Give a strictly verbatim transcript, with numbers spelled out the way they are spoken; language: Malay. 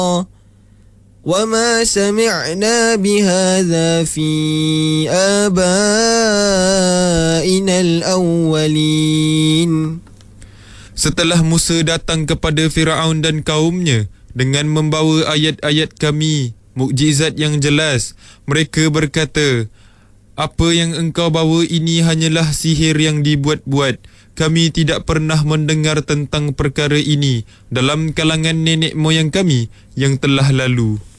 وما سمعنا بهذا في آبائنا الأولين. Setelah Musa datang kepada Firaun dan kaumnya dengan membawa ayat-ayat kami, mukjizat yang jelas, mereka berkata, apa yang engkau bawa ini hanyalah sihir yang dibuat-buat. Kami tidak pernah mendengar tentang perkara ini dalam kalangan nenek moyang kami yang telah lalu.